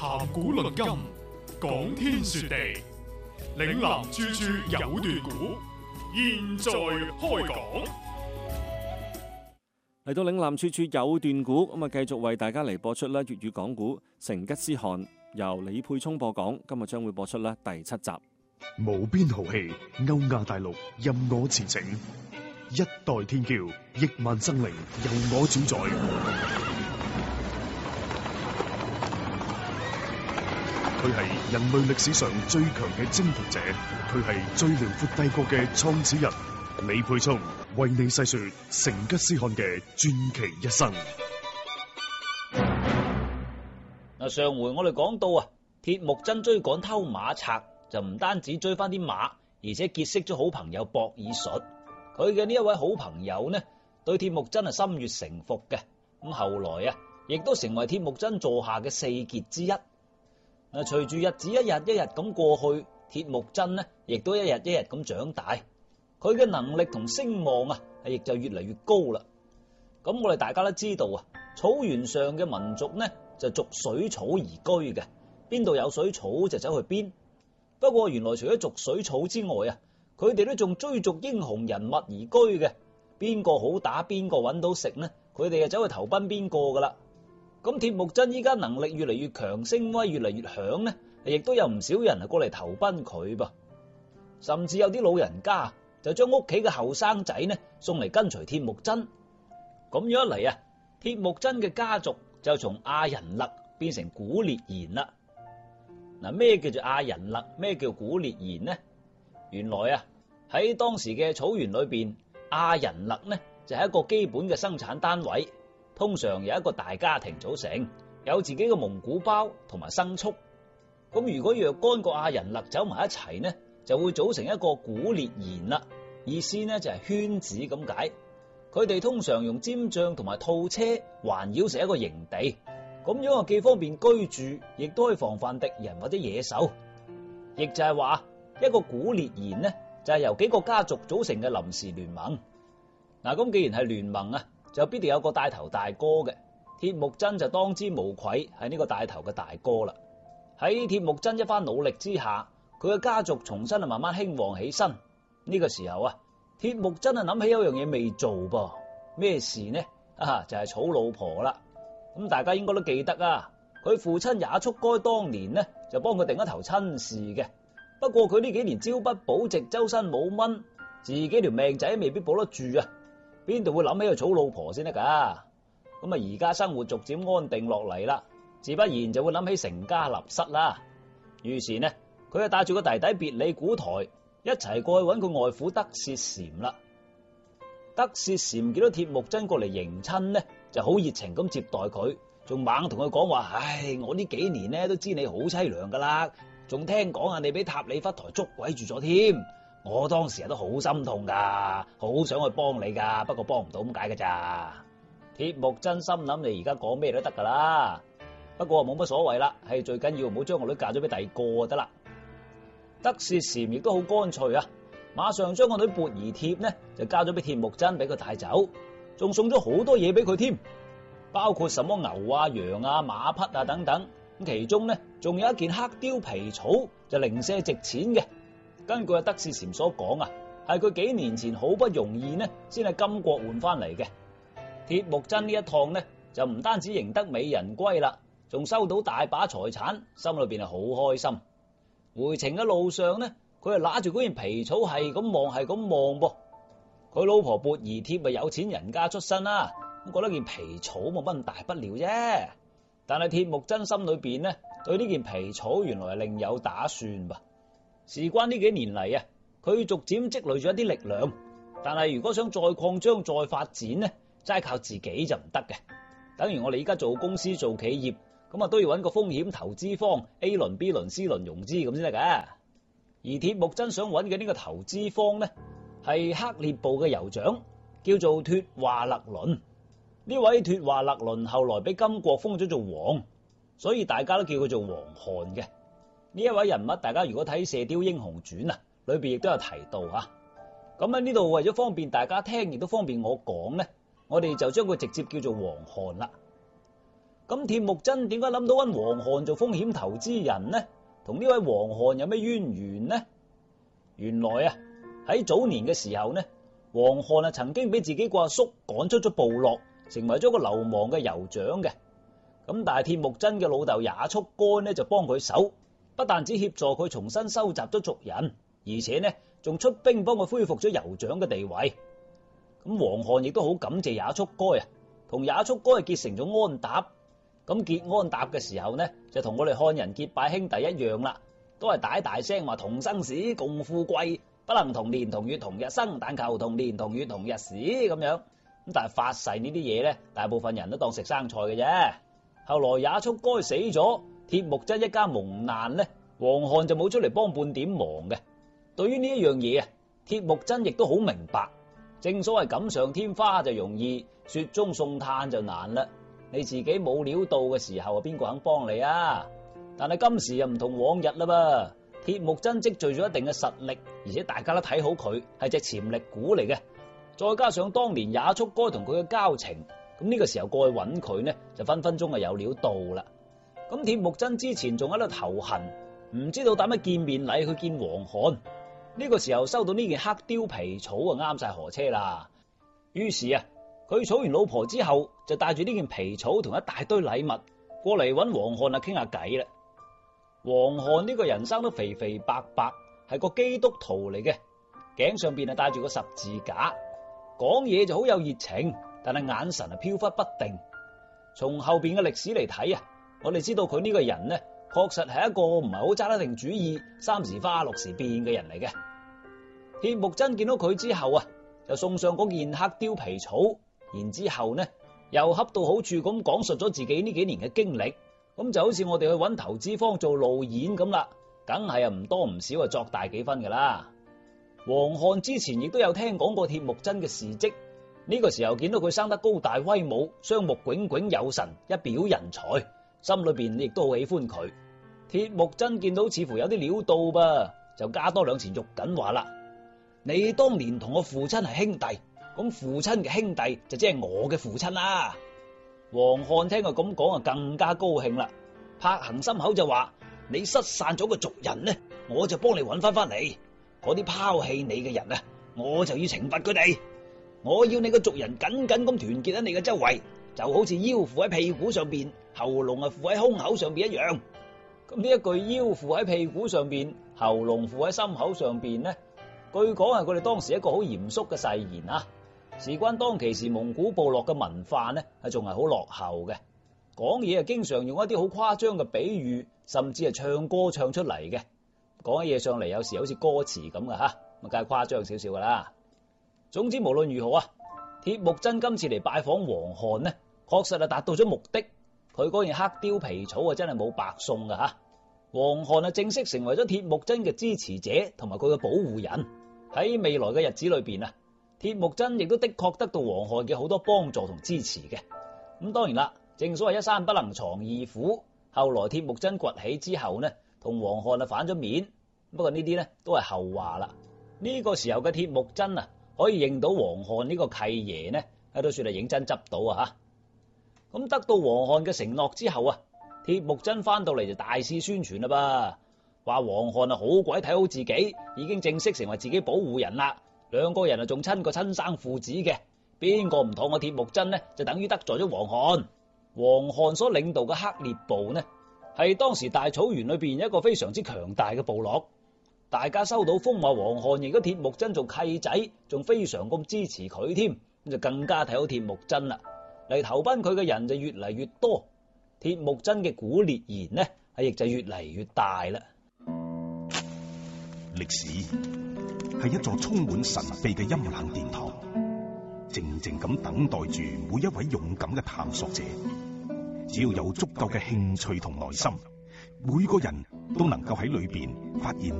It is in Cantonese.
談古論今，講天說地，嶺南處處有段古，現在開講。 嚟到嶺南處處有段古，咁啊繼續為大家嚟播出啦粵語講古《成吉思汗》，由李沛聰播講。今日將會播出啦第7集。 無邊豪氣，歐亞大陸任我馳騁，一代天驕，億萬生靈由我主宰。佢係人類歷史上最強嘅征服者，佢係最遼闊帝國嘅創始人。李沛聰為你細說成吉思汗嘅傳奇一生。 嗱，上回我哋講到啊，鐵木真追趕偷馬賊，就唔單止追翻啲馬，而且結識咗好朋友博爾術。佢嘅呢一位好朋友呢，對鐵木真係心悅誠服嘅。咁後來啊，亦都成為鐵木真座下嘅四傑之一。嗱，隨住日子一日一日咁過去，鐵木真呢，亦都一日一日咁長大。佢嘅能力同聲望啊，亦就越嚟越高啦。咁我哋大家都知道啊，草原上嘅民族呢，就逐水草而居嘅，邊度有水草就走去邊。不過原來除咗逐水草之外啊，佢哋都仲追逐英雄人物而居嘅。邊個好打，邊個搵到食呢，佢哋就走去投奔邊個噶啦。咁鐵木真依家能力越嚟越強，聲威越嚟越響呢，亦都有唔少人係過嚟投奔佢噃。甚至有啲老人家就將屋企嘅後生仔呢送嚟跟隨鐵木真。咁樣一嚟啊，鐵木真嘅家族就從阿仁勒變成古烈賢啦。嗱，咩叫做阿仁勒，咩叫古烈賢呢？原來啊，喺當時嘅草原裏邊，阿仁勒呢就係一個基本嘅生產單位，通常由一個大家庭組成，有自己嘅蒙古包同埋牲畜。咁如果若干個阿仁勒走埋一齊呢，就會組成一個古烈賢啦。意思呢就係圈子咁解。佢哋通常用氈帳同埋套車環繞成一個營地，咁樣啊既方便居住，亦都可以防範敵人或者野獸。亦就係話一個古烈賢呢，就係由幾個家族組成嘅臨時聯盟。嗱，咁既然係聯盟啊，就必定有個帶頭大哥嘅。鐵木真就當之無愧係呢個帶頭嘅大哥啦。喺鐵木真一番努力之下，佢嘅家族重新慢慢興旺起身。呢個時候啊，鐵木真諗起有樣嘢未做噃，咩事呢？就係娶老婆啦。咁大家應該都記得啊，佢父親也速該當年呢就幫佢定一頭親事嘅。不過佢呢幾年朝不保夕，周身冇蚊，自己條命仔未必保得住啊，邊度會諗起去娶老婆先得噶？咁啊，而家生活逐漸安定落嚟啦，自不然就會諗起成家立室啦。於是呢，佢就帶住個弟弟別里古台一齊過去揾佢外父德薛禪啦。德薛禪見到鐵木真過嚟迎親呢，就好熱情咁接待佢，仲猛同佢講話：唉，我呢幾年呢都知你好淒涼噶啦，仲聽講啊你俾塔里忽台捉鬼住咗添。我當時都好心痛噶，好想去幫你噶，不過幫唔到咁解噶咋。鐵木真心諗，你而家講咩都得噶啦，不過冇乜所謂啦，係最緊要唔好將個女嫁咗俾第二個就得啦。德薛禪亦都好乾脆啊，馬上將個女缽兒帖呢就交咗俾鐵木真，俾佢帶走，仲送咗好多嘢俾佢添，包括什麼牛啊、羊啊、馬匹啊等等。咁其中呢仲有一件黑貂皮草，就零舍值錢嘅。根據德薛禪所講啊，係佢幾年前好不容易呢先係金國換翻嚟嘅。鐵木真呢一趟呢就唔單止贏得美人歸啦，仲收到大把財產，心裏邊係好開心。回程嘅路上呢，佢係揦住嗰件皮草係咁望係咁望噃。佢老婆缽兒帖咪有錢人家出身啦，咁覺得件皮草冇乜咁大不了啫。但係鐵木真心裏邊呢對呢件皮草原來係另有打算噃。事關呢幾年嚟啊，佢逐漸積累咗一啲力量，但係如果想再擴張再發展呢，齋靠自己就唔得嘅。等於我哋而家做公司做企業，咁啊都要揾個風險投資方 A 輪 B 輪 C 輪融資咁先得噶。而鐵木真想揾嘅呢個投資方呢，係黑列部嘅酋長，叫做脫華勒倫。呢位脫華勒倫後來俾金國封咗做王，所以大家都叫佢做王汗嘅。呢一位人物，大家如果睇《射雕英雄傳》啊，裏邊亦都有提到吓。咁喺呢度為咗方便大家聽，亦都方便我講呢，我哋就將佢直接叫做王汗啦。 咁鐵木真點解諗到揾黃漢做風險投資人呢？同呢位黃漢有咩淵源呢？原來啊，喺早年嘅時候呢，黃漢啊曾經俾自己個阿叔趕出咗部落，成為咗個流亡嘅酋長嘅。咁但係鐵木真嘅老豆也速乾呢就幫佢手，不但只協助佢重新收集咗族人，而且呢仲出兵幫佢恢復咗酋長嘅地位。咁黃漢亦都好感謝也速該啊，同也速該結成咗安踏。咁結安踏嘅時候呢，就同我哋漢人結拜兄弟一樣啦，都係大聲話同生死共富貴，不能同年同月同日生，但求同年同月同日死咁樣。咁但係發誓呢啲嘢呢，大部分人都當食生菜嘅啫。後來也速該死咗，鐵木真一家蒙難呢，黃漢就冇出嚟幫半點忙嘅。對於呢一樣嘢啊，鐵木真亦都好明白，正所謂錦上添花就容易，雪中送炭就難啦。你自己冇料到嘅時候，邊個肯幫你啊？但係今時又唔同往日啦噃，鐵木真積聚咗一定嘅實力，而且大家都睇好佢係隻潛力股嚟嘅。再加上當年也速該同佢嘅交情，咁呢個時候過去揾佢呢，就分分鐘係有料到啦。咁鐵木真之前仲喺度頭痕，唔知道打乜見面禮去見黃漢。呢個時候收到呢件黑貂皮草啊，啱晒河車啦。於是啊，佢娶完老婆之後，就帶住呢件皮草同一大堆禮物過嚟揾黃漢啊傾下偈啦。黃漢呢個人生都肥肥白白，係個基督徒嚟嘅，頸上邊啊帶住個十字架，講嘢就好有熱情，但係眼神啊飄忽不定。從後邊嘅歷史嚟睇啊，我哋知道佢呢個人呢，確實係一個唔係好揸得定主意、三時花六時變嘅人嚟嘅。鐵木真見到佢之後啊，就送上嗰件黑貂皮草，然之後呢又恰到好處咁講述咗自己呢幾年嘅經歷，咁就好似我哋去揾投資方做路演咁啦，梗係啊唔多唔少啊作大幾分噶啦。黃漢之前亦都有聽講過鐵木真嘅事跡，呢個時候見到佢生得高大威武，雙目炯炯有神，一表人才，心裏邊亦都好喜歡佢。鐵木真見到似乎有啲料到噃，就加多兩錢肉緊話啦：你當年同我父親係兄弟，咁父親嘅兄弟就即係我嘅父親啦。黃漢聽佢咁講啊，更加高興啦，拍行心口就話：你失散咗個族人呢，我就幫你揾翻嚟。嗰啲拋棄你嘅人啊，我就要懲罰佢哋。我要你個族人緊緊咁團結喺你嘅周圍，就好似腰負喺屁股上邊，喉嚨啊負喺胸口上邊一樣。咁呢一句腰負喺屁股上邊，喉嚨負喺心口上邊呢，據講係佢哋當時一個好嚴肅嘅誓言啊。事關當其時蒙古部落嘅文化呢，係仲係好落後嘅，講嘢啊經常用一啲好誇張嘅比喻，甚至係唱歌唱出嚟嘅。講起嘢上嚟，有時好似歌詞咁嘅吓，咁梗係誇張少少噶啦。總之無論如何啊，鐵木真今次嚟拜訪黃漢呢，確實係達到咗目的。佢嗰件黑貂皮草啊，真係冇白送噶吓。黃漢啊，正式成為咗鐵木真嘅支持者同埋佢嘅保護人。喺未來嘅日子裏邊啊，鐵木真亦都的確得到黃漢嘅好多幫助同支持嘅。咁當然啦，正所謂一山不能藏二虎。後來鐵木真崛起之後呢，同黃漢啊反咗面，不過呢啲呢都係後話啦。呢個時候嘅鐵木真啊，可以認到黃漢呢個契爺呢，都算係認真執到啊吓。咁得到黃漢嘅承諾之後啊，鐵木真翻到嚟就大肆宣傳啦噃，話黃漢啊好鬼睇好自己，已經正式成為自己保護人啦。兩個人啊仲親過親生父子嘅，邊個唔妥我鐵木真呢，就等於得罪咗黃漢。黃漢所領導嘅黑獵部呢，係當時大草原裏邊一個非常之強大嘅部落。大家收到風話黃漢認咗鐵木真做契仔，仲非常咁支持佢添，咁就更加睇好鐵木真啦。嚟投奔佢嘅人就越嚟越多，鐵木真嘅古烈言呢，亦就越嚟越大啦。 歷史係一座充滿神秘嘅陰冷殿堂，靜靜咁等待住每一位勇敢嘅探索者。只要有足夠嘅興趣同耐心，每個人都能夠喺裏邊發現